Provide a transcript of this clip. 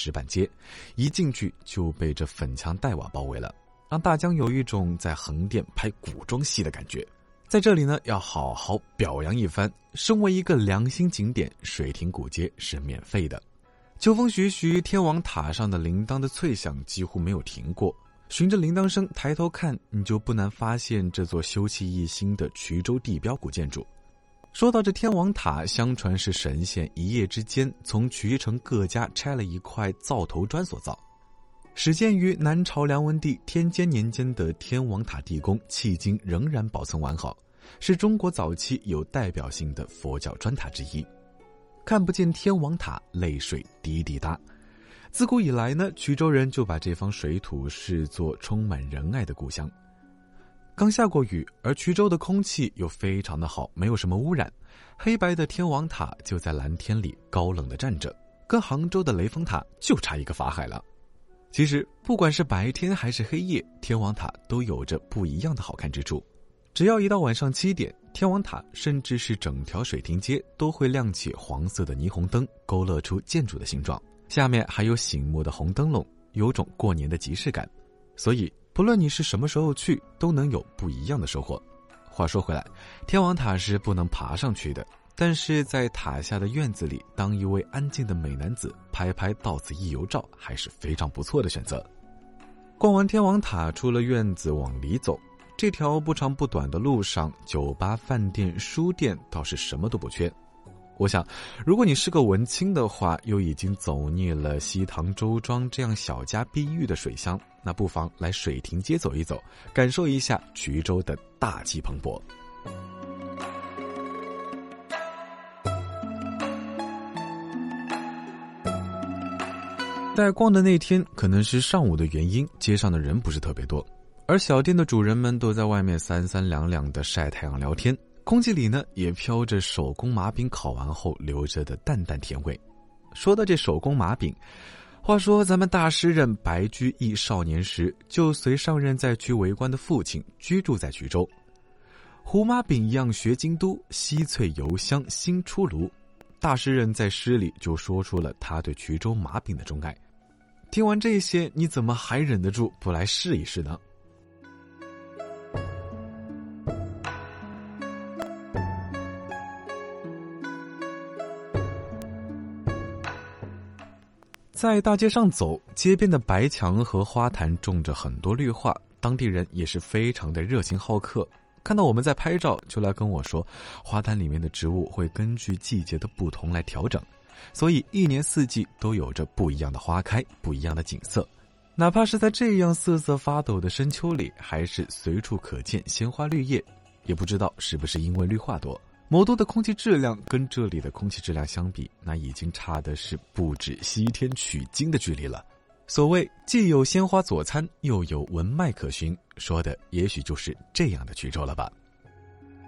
石板街，一进去就被这粉墙黛瓦包围了，让大江有一种在横店拍古装戏的感觉。在这里呢，要好好表扬一番，身为一个良心景点，水亭古街是免费的。秋风徐徐，天王塔上的铃铛的脆响几乎没有停过。循着铃铛声抬头看，你就不难发现这座修葺一新的衢州地标古建筑。说到这天王塔，相传是神仙一夜之间从衢城各家拆了一块灶头砖所造。始建于南朝梁文帝天监年间的天王塔地宫，迄今仍然保存完好，是中国早期有代表性的佛教砖塔之一。看不见天王塔，泪水滴滴答。自古以来呢，衢州人就把这方水土视作充满仁爱的故乡。刚下过雨，而衢州的空气又非常的好，没有什么污染。黑白的天王塔就在蓝天里高冷的站着，跟杭州的雷峰塔就差一个法海了。其实不管是白天还是黑夜，天王塔都有着不一样的好看之处。只要一到晚上7点，天王塔甚至是整条水亭街都会亮起黄色的霓虹灯，勾勒出建筑的形状，下面还有醒目的红灯笼，有种过年的即视感。所以不论你是什么时候去，都能有不一样的收获。话说回来，天王塔是不能爬上去的，但是在塔下的院子里当一位安静的美男子拍拍到此一游照，还是非常不错的选择。逛完天王塔，出了院子往里走，这条不长不短的路上，酒吧、饭店、书店倒是什么都不缺。我想如果你是个文青的话，又已经走腻了西塘周庄这样小家碧玉的水乡，那不妨来水亭街走一走，感受一下衢州的大气蓬勃。在逛的那天，可能是上午的原因，街上的人不是特别多，而小店的主人们都在外面三三两两的晒太阳聊天，空气里呢也飘着手工麻饼烤完后留着的淡淡甜味。说到这手工麻饼，话说咱们大诗人白居易少年时就随上任在衢为官的父亲居住在衢州。胡麻饼样学京都，稀脆油香新出炉。大诗人在诗里就说出了他对衢州麻饼的钟爱。听完这些，你怎么还忍得住不来试一试呢？在大街上走，街边的白墙和花坛种着很多绿化，当地人也是非常的热情好客。看到我们在拍照，就来跟我说，花坛里面的植物会根据季节的不同来调整，所以一年四季都有着不一样的花开，不一样的景色。哪怕是在这样瑟瑟发抖的深秋里，还是随处可见鲜花绿叶。也不知道是不是因为绿化多，魔都的空气质量跟这里的空气质量相比，那已经差的是不止西天取经的距离了。所谓既有鲜花佐餐，又有文脉可循，说的也许就是这样的衢州了吧。